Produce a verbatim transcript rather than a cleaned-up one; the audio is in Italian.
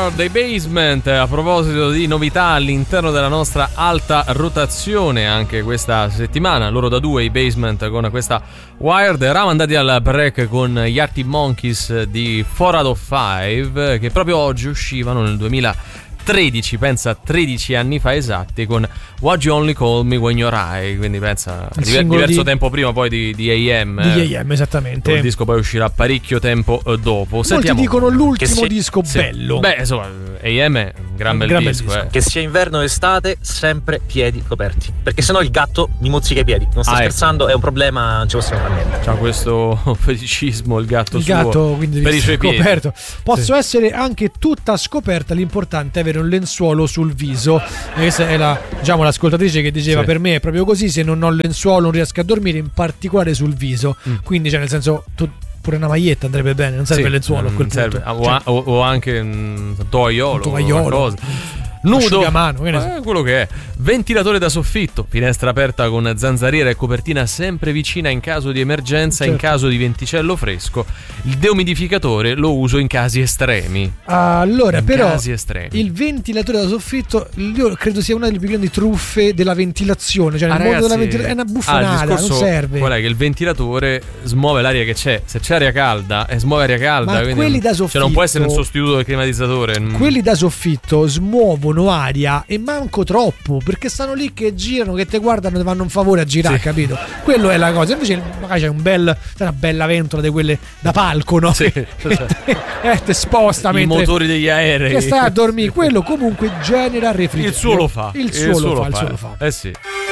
Wired dei Basement. A proposito di novità all'interno della nostra alta rotazione anche questa settimana, loro da due, i Basement, con questa Wired. Eravamo andati al break con gli Arctic Monkeys di four out of five, che proprio oggi uscivano nel duemilatredici, pensa tredici anni fa esatti, con What You Only Call Me When You're High, quindi pensa diver- diverso di, tempo prima poi di, di A M. Di A M, esattamente. Il disco poi uscirà parecchio tempo dopo. Molti Sentiamo, dicono l'ultimo si, disco sì, bello. Beh, insomma, A M è un gran bel gran disco, bel disco. Eh. Che sia inverno o estate, sempre piedi coperti, perché sennò il gatto mi mozzica i piedi. Non sto ah, scherzando, ecco. È un problema, non ci possiamo fare niente. C'ha questo feticismo il gatto il suo gatto, quindi per i suoi scoperto. piedi. Posso sì. essere anche tutta scoperta, l'importante è avere un lenzuolo sul viso. E questa è la, diciamo, l'ascoltatrice che diceva sì. Per me è proprio così, se non ho il lenzuolo non riesco a dormire, in particolare sul viso. Mm. Quindi, cioè, nel senso, tu, pure una maglietta andrebbe bene, non serve sì, il lenzuolo a quel serve. punto. O, Cioè, o, o anche un tovagliolo, un tovagliolo. Nudo, mano, eh, quello che è. Ventilatore da soffitto, finestra aperta con zanzariera e copertina sempre vicina in caso di emergenza, certo. In caso di venticello fresco. Il deumidificatore lo uso in casi estremi. Allora, in però, casi estremi. Il ventilatore da soffitto, io credo sia una delle più grandi truffe della ventilazione. Cioè, ah, nel ragazzi, mondo della ventilazione è una buffonata, ah, non serve. Qual è che il ventilatore smuove l'aria che c'è. Se c'è aria calda, e smuove aria calda. Ma quelli da soffitto, cioè non può essere un sostituto del climatizzatore. Quelli da soffitto smuovono aria e manco troppo, perché stanno lì che girano, che te guardano, ti fanno un favore a girare, sì. Capito? Quello è la cosa. Invece magari c'è un bel, una bella ventola di quelle da palco, no? Sì, e te, eh, te sposta i mentre motori degli aerei che stai a dormire. Quello comunque genera refrigerio. Il suo lo fa. Il suo, il lo, suo lo fa, fa. Il suo lo fa. Eh sì.